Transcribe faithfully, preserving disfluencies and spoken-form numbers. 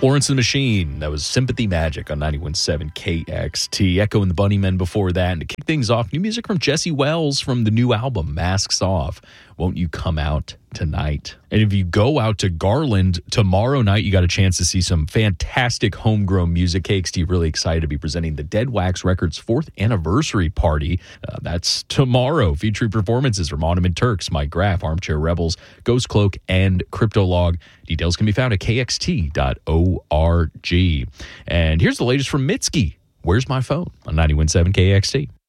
Florence and the Machine. That was Sympathy Magic on ninety-one point seven K X T. Echo and the Bunnymen before that. And to kick things off, new music from Jesse Wells from the new album, Masks Off. Won't You Come Out Tonight? And if you go out to Garland tomorrow night, you got a chance to see some fantastic homegrown music. K X T really excited to be presenting the Dead Wax Records fourth anniversary party. Uh, that's tomorrow, featuring performances from Ottoman Turks, Mike Graff, Armchair Rebels, Ghost Cloak, and Cryptolog. Details can be found at K X T dot org. And here's the latest from Mitski. Where's My Phone? On ninety-one point seven K X T.